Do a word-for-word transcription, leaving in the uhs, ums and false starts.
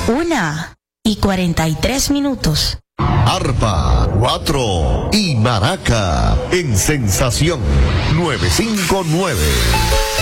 Una y cuarenta y tres minutos. Arpa, cuatro y maraca en Sensación novecientos cincuenta y nueve.